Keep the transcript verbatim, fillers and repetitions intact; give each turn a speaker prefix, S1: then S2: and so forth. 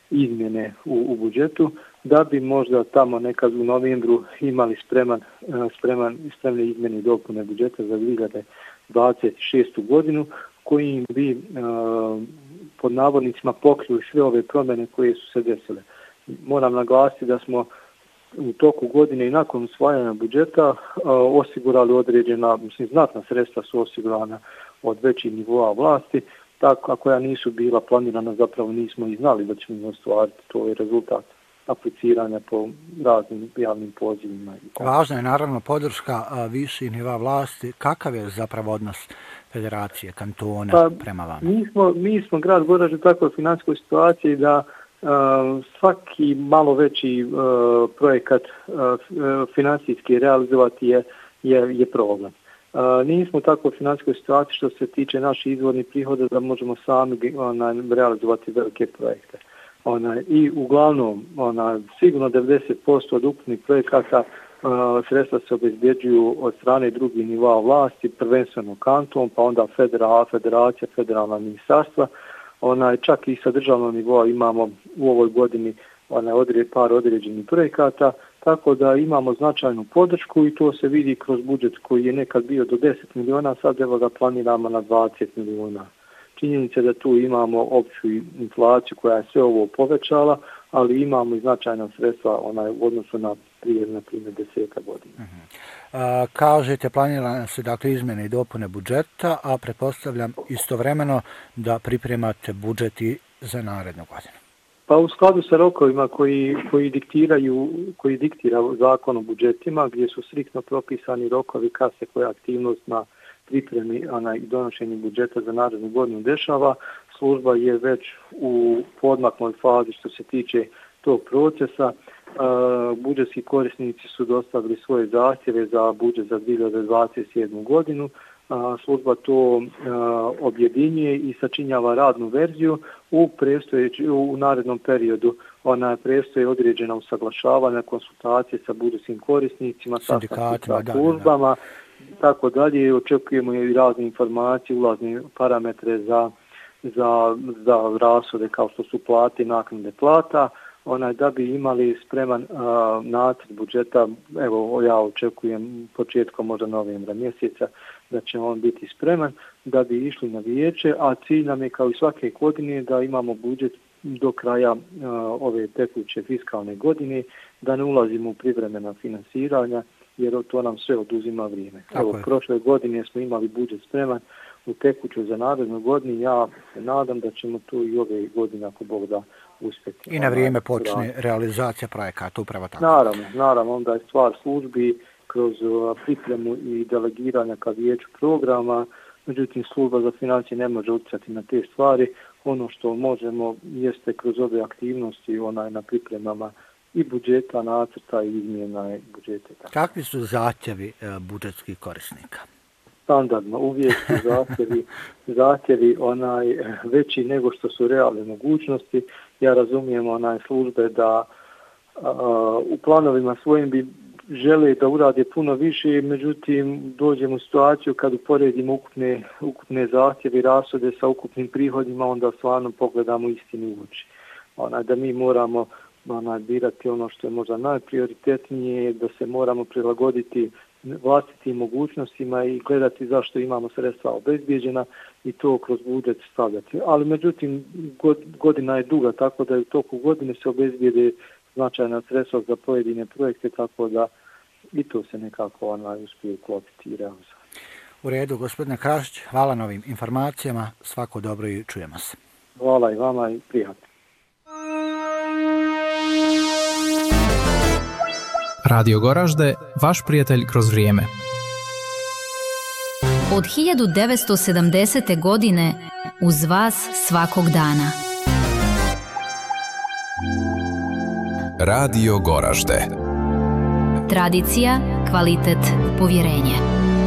S1: izmjene u, u budžetu, da bi možda tamo nekad u novembru imali spreman, spreman, spremne izmjene i dopune budžeta za dvije hiljade dvadeset šestu godinu, kojim bi uh, pod navodnicima pokrili sve ove promjene koje su se desile. Moram naglasiti da smo u toku godine i nakon usvajanja budžeta uh, osigurali određena, mislim, znatna sredstva su osigurana od većih nivoa vlasti, tako koja nisu bila planirana, zapravo nismo i znali da ćemo ostvariti. To je rezultat apliciranja po raznim javnim pozivima.
S2: Važna je naravno podrška viših nivoa vlasti. Kakav je zapravo odnos federacije, kantona pa, prema vama?
S1: Mi smo, mi smo grad Goražde u takvoj financijskoj situaciji da uh, svaki malo veći uh, projekat uh, financijski realizovati je, je, je problem. Uh, nismo u takvoj financijskoj situaciji što se tiče naših izvornih prihoda da možemo sami onaj, realizovati velike projekte. Ona, i uglavnom ona, sigurno devedeset posto od ukupnih projekata uh, sredstva se obezbjeđuju od strane drugih nivoa vlasti, prvenstveno kanton, pa onda federal, federacija, federalna ministarstva. Ona, čak i sa državnog nivoa imamo u ovoj godini ona, odred, par određenih projekata, tako da imamo značajnu podršku i to se vidi kroz budžet koji je nekad bio do deset miliona, sad evo ga planiramo na dvadeset miliona. Činjenica da tu imamo opću inflaciju koja je sve ovo povećala, ali imamo i značajna sredstva onaj, u odnosu na prije, na primjer, deseta godina.
S2: Uh-huh. A, kažete, planirane se dakle izmjene i dopune budžeta, a pretpostavljam istovremeno da pripremate budžet i za narednu godinu.
S1: Pa u skladu sa rokovima koji, koji diktiraju, koji diktira zakon o budžetima, gdje su striktno propisani rokovi kad se koja aktivnost na pripremi i donošenju budžeta za narednu godinu dešava, služba je već u podmaknoj fazi što se tiče tog procesa. Uh, budžetski korisnici su dostavili svoje zahtjeve za budžet za dvije hiljade dvadeset sedmu godinu. Uh, služba to uh, objedinjuje i sačinjava radnu verziju. U, u narednom periodu ona predstoje određena usaglašavanja, konsultacije sa budžetskim korisnicima,
S2: sindikatima,
S1: sa službama, tako dalje. Očekujemo i razne informacije, ulazne parametre za, za, za rashode kao što su plate i naknade plata, onaj, da bi imali spreman uh, nacrt budžeta. Evo, ja očekujem početkom možda novembra mjeseca da će on biti spreman, da bi išli na vijeće, a cilj nam je kao i svake godine da imamo budžet do kraja uh, ove tekuće fiskalne godine, da ne ulazimo u privremena finansiranja, jer to nam sve oduzima vrijeme. Evo, prošle godine smo imali budžet spreman u tekuću za narednu godinu. Ja se nadam da ćemo tu i ove godine, ako Bog da, uspjeti.
S2: I na vrijeme počne realizacija projekata, upravo tako.
S1: Naravno, naravno, onda je stvar službi kroz pripremu i delegiranja ka vijeću programa. Međutim, služba za financije ne može utjecati na te stvari. Ono što možemo jeste kroz ove aktivnosti onaj, na pripremama i budžeta, nacrta i izmjena budžeta.
S2: Kakvi su zahtjevi budžetskih korisnika?
S1: Standardno, uvijek su zahtjevi, zahtjevi onaj veći nego što su realne mogućnosti. Ja razumijem onaj službe da a, u planovima svojim bi žele da urade puno više, međutim dođemo u situaciju kad uporedimo ukupne, ukupne zahtjeve i rashode sa ukupnim prihodima, onda stvarno pogledamo istini u oči. Onaj, da mi moramo onaj, birati ono što je možda najprioritetnije, da se moramo prilagoditi vlastitim mogućnostima i gledati zašto imamo sredstva obezbijeđena i to kroz budžet stavljati. Ali međutim godina je duga, tako da u toku godine se obezbijede značajna sredstva za pojedine projekte, tako da i to se nekako onaj uspije uklopiti i realizovati.
S2: U redu, gospodine Krašić, hvala na ovim informacijama, svako dobro i čujemo se.
S1: Hvala i vama i prijatno.
S3: Radio Goražde, vaš prijatelj kroz vrijeme.
S4: Od hiljadu devetsto sedamdesete. godine uz vas svakog dana.
S5: Radio Goražde.
S4: Tradicija, kvalitet, povjerenje.